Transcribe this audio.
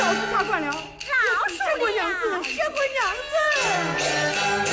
老子啥管了？ 老鼠什么娘子？什么娘子？